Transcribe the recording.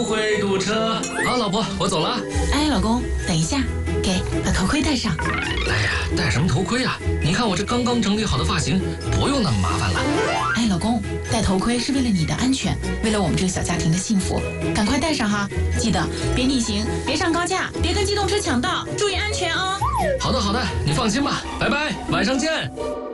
会堵车。好，老婆，我走了。 哎，老公，等一下，把头盔戴上。 哎呀，戴什么头盔啊？你看我这刚刚整理好的发型，不用那么麻烦了。 哎，老公，戴头盔是为了你的安全，为了我们这个小家庭的幸福，赶快戴上哈！记得别逆行，别上高架，别跟机动车抢道，注意安全哦。 好的，你放心吧，拜拜，晚上见。